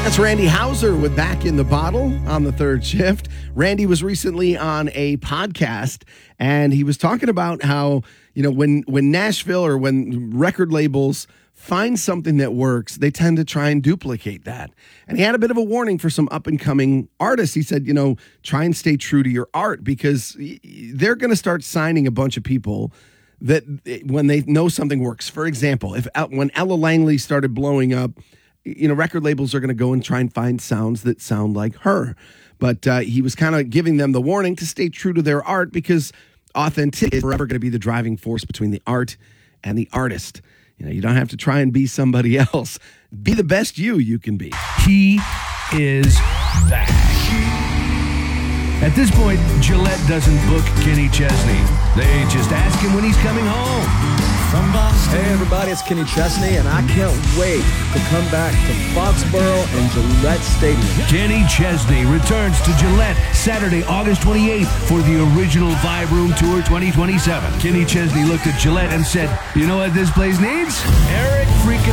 That's Randy Houser with Back in the Bottle on the third shift. Randy was recently on a podcast, and he was talking about how, you know, when Nashville or when record labels find something that works, they tend to try and duplicate that. And he had a bit of a warning for some up-and-coming artists. He said, you know, try and stay true to your art, because they're going to start signing a bunch of people that when they know something works. For example, when Ella Langley started blowing up, you know, record labels are going to go and try and find sounds that sound like her. But he was kind of giving them the warning to stay true to their art, because authenticity is forever going to be the driving force between the art and the artist. You know, you don't have to try and be somebody else. Be the best you can be. He is back. At this point, Gillette doesn't book Kenny Chesney. They just ask him when he's coming home. From Boston. Hey everybody, it's Kenny Chesney, and I can't wait to come back to Foxborough and Gillette Stadium. Kenny Chesney returns to Gillette Saturday, August 28th for the original Vibe Room Tour 2027. Kenny Chesney looked at Gillette and said, "You know what this place needs? Eric freaking